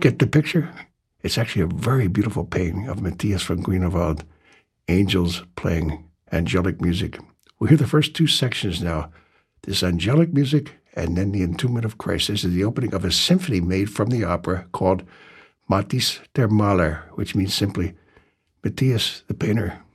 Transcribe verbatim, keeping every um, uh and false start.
Get the picture? It's actually a very beautiful painting of Matthias von Grunewald, angels playing angelic music. We'll hear the first two sections now, this angelic music and then the Entombment of Christ. This is the opening of a symphony made from the opera called Matthis der Maler, which means simply Matthias the painter.